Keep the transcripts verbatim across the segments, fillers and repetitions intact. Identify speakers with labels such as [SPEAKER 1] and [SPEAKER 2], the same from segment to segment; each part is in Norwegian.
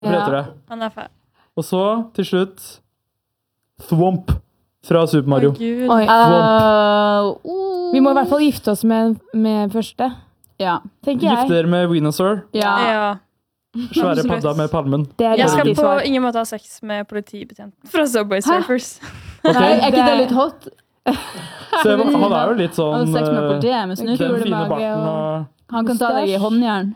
[SPEAKER 1] Hva heter det?
[SPEAKER 2] Han er fæl.
[SPEAKER 1] Og så, til slutt, Thwomp fra Super Mario.
[SPEAKER 2] Å, Gud.
[SPEAKER 3] Oi.
[SPEAKER 4] Uh, uh.
[SPEAKER 3] Vi må i hvert fall gifte oss med, med første,
[SPEAKER 4] Ja.
[SPEAKER 3] tenker
[SPEAKER 1] Gifte
[SPEAKER 3] jeg.
[SPEAKER 1] dere med Venusaur.
[SPEAKER 4] Ja.
[SPEAKER 2] Ja.
[SPEAKER 1] Svære
[SPEAKER 2] Absolutt.
[SPEAKER 1] padda med palmen.
[SPEAKER 3] Det er
[SPEAKER 2] Jeg skal
[SPEAKER 3] riktig
[SPEAKER 2] på
[SPEAKER 3] svar.
[SPEAKER 2] ingen måte ha sex med politibetjenten fra Subway Surfers.
[SPEAKER 1] Ok,
[SPEAKER 4] Nei, er ikke det
[SPEAKER 3] det-
[SPEAKER 4] litt hot?
[SPEAKER 1] så han er jo litt
[SPEAKER 4] Har
[SPEAKER 1] sånn
[SPEAKER 4] du sex med
[SPEAKER 1] eh,
[SPEAKER 4] politiet med snus?
[SPEAKER 1] den
[SPEAKER 3] Kule
[SPEAKER 1] fine
[SPEAKER 3] mage
[SPEAKER 1] barten
[SPEAKER 3] og-
[SPEAKER 1] og...
[SPEAKER 4] Han kan ta deg i
[SPEAKER 3] Mustache.
[SPEAKER 4] håndjern.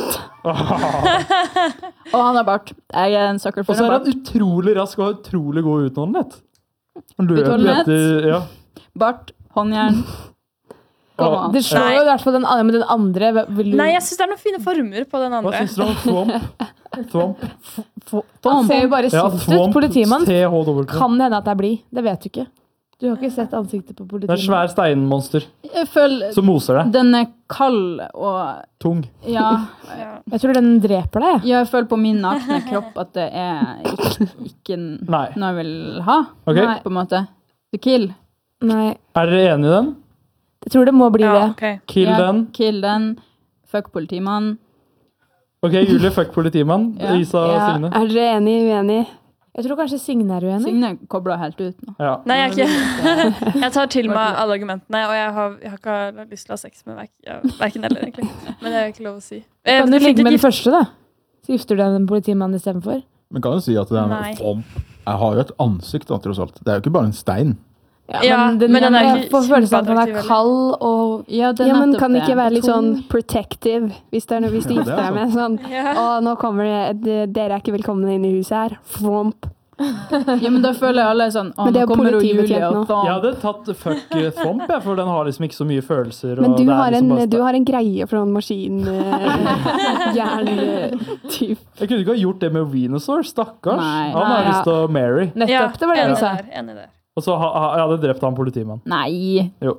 [SPEAKER 1] Ah.
[SPEAKER 4] Og han har bart. Jeg er en sucker
[SPEAKER 1] Og
[SPEAKER 4] for
[SPEAKER 1] så
[SPEAKER 4] en
[SPEAKER 1] er han
[SPEAKER 4] bart.
[SPEAKER 1] utrolig rask og har utrolig god utholdenhet. Han løper
[SPEAKER 4] Utholdenhet?
[SPEAKER 1] etter... Ja.
[SPEAKER 4] Bart, håndjern. Kom
[SPEAKER 1] Ah.
[SPEAKER 4] an.
[SPEAKER 3] Det slår
[SPEAKER 2] Nei.
[SPEAKER 3] jo i hvert fall den andre, men den andre vil du...
[SPEAKER 2] Nei, jeg synes det er noen fine former på den
[SPEAKER 1] Hva
[SPEAKER 2] andre.
[SPEAKER 1] syns du om Thwomp? Thwomp?
[SPEAKER 3] Han ser jo bare
[SPEAKER 1] Ja,
[SPEAKER 3] kjipt ut,
[SPEAKER 1] Thwomp.
[SPEAKER 3] politimann.
[SPEAKER 1] T H W.
[SPEAKER 3] Kan hende at det er blid, det vet du ikke. Du har ikke sett ansiktet på
[SPEAKER 1] Det er
[SPEAKER 3] politimann.
[SPEAKER 1] en svær steinmonster
[SPEAKER 4] Jeg føler
[SPEAKER 1] som moser deg.
[SPEAKER 4] den er kald og
[SPEAKER 1] Tung.
[SPEAKER 4] ja,
[SPEAKER 2] Ja.
[SPEAKER 3] Jeg tror den dreper deg.
[SPEAKER 4] ja, jeg føler på min nakne kropp at det er ikke, ikke
[SPEAKER 1] Nei.
[SPEAKER 4] noe jeg vil ha,
[SPEAKER 1] Ok.
[SPEAKER 3] Nei.
[SPEAKER 4] på en måte. To kill.
[SPEAKER 3] Nei,
[SPEAKER 1] Er dere enige i den?
[SPEAKER 3] jeg tror det må bli
[SPEAKER 2] Ja,
[SPEAKER 3] det.
[SPEAKER 2] ok.
[SPEAKER 1] Kill
[SPEAKER 4] Ja,
[SPEAKER 1] den.
[SPEAKER 4] Kill den. Fuck politimann.
[SPEAKER 1] Ok, Julie, fuck politimann.
[SPEAKER 4] Ja.
[SPEAKER 1] Isa og
[SPEAKER 3] Ja,
[SPEAKER 1] Signe.
[SPEAKER 3] er dere enige, uenige? Jeg tror kanskje Signe er uenig.
[SPEAKER 4] Signe kobler helt ut nå.
[SPEAKER 1] Ja.
[SPEAKER 2] Nei, jeg er ikke. Jeg tar til meg alle argumentene, og jeg har, jeg har ikke lyst til å ha sex med verk, ja, verken eller, egentlig. Men det er ikke lov å si. Eh,
[SPEAKER 3] Kan du ligge med den
[SPEAKER 2] definitivt-
[SPEAKER 3] første, da? Så gifter du deg med en politimann i stedet for?
[SPEAKER 5] Men kan jo si at den
[SPEAKER 2] Nei.
[SPEAKER 5] Thwomp jeg har jo et ansikt, da, tross alt. Det er jo ikke bare en stein.
[SPEAKER 2] Ja,
[SPEAKER 3] men den,
[SPEAKER 2] men den er
[SPEAKER 3] jeg
[SPEAKER 2] ikke
[SPEAKER 3] får følelsen av at han er
[SPEAKER 2] kjempeattraktiv,
[SPEAKER 3] kald og
[SPEAKER 4] Ja, det er
[SPEAKER 6] Ja, men
[SPEAKER 4] nettopp
[SPEAKER 6] kan det ikke være litt
[SPEAKER 3] Tung.
[SPEAKER 6] sånn protective hvis, det er noe, hvis du
[SPEAKER 5] Ja, det
[SPEAKER 6] gifter
[SPEAKER 5] er
[SPEAKER 6] deg med sånn
[SPEAKER 2] Ja.
[SPEAKER 6] Å, nå kommer det, det Dere er ikke velkomne inn i huset her. Fromp.
[SPEAKER 4] Ja, men da føler jeg alle sånn Å,
[SPEAKER 6] Men det
[SPEAKER 4] nå
[SPEAKER 6] er jo
[SPEAKER 4] kommer jo
[SPEAKER 6] politibetjent
[SPEAKER 4] Julie
[SPEAKER 6] nå.
[SPEAKER 4] og sånn.
[SPEAKER 1] Jeg hadde tatt fuck eh, Thwomp, jeg, for den har liksom ikke så mye følelser.
[SPEAKER 6] Men
[SPEAKER 1] og
[SPEAKER 6] du
[SPEAKER 1] det er
[SPEAKER 6] har,
[SPEAKER 1] liksom
[SPEAKER 6] en,
[SPEAKER 1] bare sta-
[SPEAKER 6] du har en greie for noen maskin uh, Jern-typ.
[SPEAKER 1] Jeg kunne ikke ha gjort det med Venusaur, stakkars.
[SPEAKER 4] Nei.
[SPEAKER 1] Han har
[SPEAKER 6] Nei.
[SPEAKER 1] lyst til å marry.
[SPEAKER 3] Nettopp,
[SPEAKER 2] Ja,
[SPEAKER 3] det var det
[SPEAKER 2] enig
[SPEAKER 3] du sa.
[SPEAKER 2] der, enig der.
[SPEAKER 1] Og så ha, ha, jeg hadde drept han politimann.
[SPEAKER 4] Nei.
[SPEAKER 1] Jo.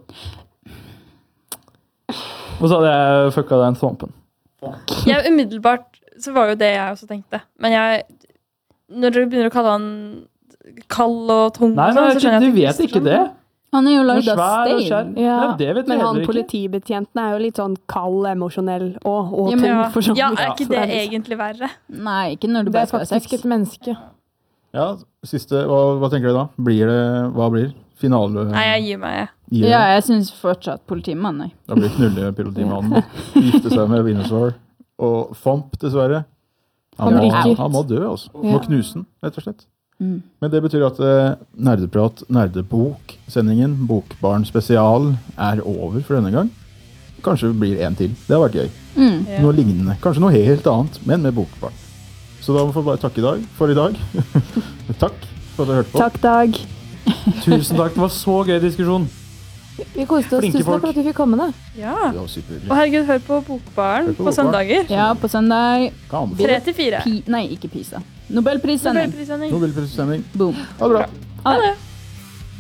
[SPEAKER 1] Og så hadde jeg fucka den Thwompen.
[SPEAKER 2] Ja, umiddelbart så var jo det jeg også tenkte. Men jeg Når dere begynner å kalle han kald og tung
[SPEAKER 1] Nei,
[SPEAKER 2] og
[SPEAKER 1] nei,
[SPEAKER 2] sånn, så skjønner
[SPEAKER 1] du
[SPEAKER 2] jeg at
[SPEAKER 1] vet
[SPEAKER 2] ikke
[SPEAKER 1] ikke det.
[SPEAKER 4] Han er jo
[SPEAKER 1] Han er
[SPEAKER 4] lagd av
[SPEAKER 1] svær og
[SPEAKER 4] stein.
[SPEAKER 1] skjær.
[SPEAKER 3] Ja,
[SPEAKER 1] Nei, det vet vi
[SPEAKER 6] Men han
[SPEAKER 1] heller ikke.
[SPEAKER 6] politibetjenten er jo litt sånn kald, emosjonell og, og
[SPEAKER 4] Ja, men-
[SPEAKER 6] tung
[SPEAKER 2] Ja,
[SPEAKER 6] for sånn.
[SPEAKER 2] ja, er ikke det
[SPEAKER 6] Ja.
[SPEAKER 2] egentlig verre?
[SPEAKER 4] Nei, ikke når du
[SPEAKER 3] Det er
[SPEAKER 4] bare skal ha
[SPEAKER 3] faktisk
[SPEAKER 4] sex.
[SPEAKER 3] et menneske.
[SPEAKER 5] Ja, siste, hva, hva tenker dere da? Blir det, hva blir finale?
[SPEAKER 2] Nei, jeg gir meg, jeg.
[SPEAKER 5] Gir det?
[SPEAKER 4] Ja, jeg syns fortsatt politimann, nei.
[SPEAKER 5] Da blir knulle pilottimannen, gifte seg med Venusaur. Og Thwomp, dessverre. Han,
[SPEAKER 3] Han
[SPEAKER 5] må,
[SPEAKER 3] ryker.
[SPEAKER 5] han må dø, altså.
[SPEAKER 3] Ja.
[SPEAKER 5] Må knuse den, rett og slett.
[SPEAKER 4] Mm.
[SPEAKER 5] Men det betyr at eh, Nerdeprat, Nerdebok-sendingen, Bokbarn spesial, er over for denne gang. Kanskje det blir en til. Det har vært gøy.
[SPEAKER 4] Mm.
[SPEAKER 2] Ja.
[SPEAKER 5] Noe lignende. Kanskje noe helt annet, men med Bokbarn. Så da må vi bare takke i dag, for i dag. Takk for at dere hørte på.
[SPEAKER 6] Takk, Dag.
[SPEAKER 1] Tusen takk, det var så gøy diskusjon.
[SPEAKER 3] Vi koste oss.
[SPEAKER 1] Flinke
[SPEAKER 3] Tusen takk
[SPEAKER 1] folk.
[SPEAKER 3] for at du fikk komme, da.
[SPEAKER 2] Ja.
[SPEAKER 5] Det var
[SPEAKER 2] Og
[SPEAKER 5] superhyggelig.
[SPEAKER 2] herregud, hør på Bokbaren
[SPEAKER 5] Hør på
[SPEAKER 2] på
[SPEAKER 5] Bokbaren.
[SPEAKER 2] søndager.
[SPEAKER 4] Ja, på søndag.
[SPEAKER 5] Kan anbefale.
[SPEAKER 2] Tre til fire.
[SPEAKER 4] Pi nei, ikke Pisa. Nobelprissending.
[SPEAKER 2] Nobelprissending.
[SPEAKER 5] Nobelprissending.
[SPEAKER 4] Boom.
[SPEAKER 5] Ha det bra.
[SPEAKER 2] Ha det.